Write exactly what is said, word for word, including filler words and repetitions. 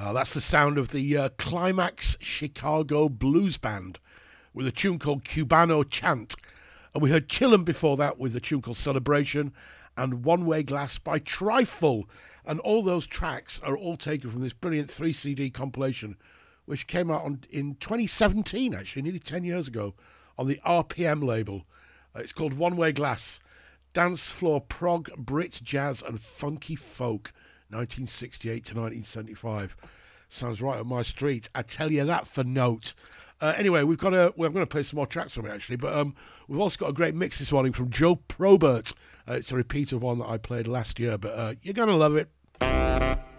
Uh, that's the sound of the uh, Climax Chicago Blues Band with a tune called Cubano Chant. And we heard Chillum before that with a tune called Celebration and One Way Glass by Trifle. And all those tracks are all taken from this brilliant three C D compilation, which came out on, in twenty seventeen, actually, nearly ten years ago, on the R P M label. Uh, it's called One Way Glass, Dance Floor Prog, Brit Jazz and Funky Folk, nineteen sixty-eight to nineteen seventy-five. Sounds right up my street. I tell you that for note. Uh, anyway, we've got a. Well, I'm going to play some more tracks from it actually, but um, we've also got a great mix this morning from Joe Probert. Uh, it's a repeat of one that I played last year, but uh, you're going to love it.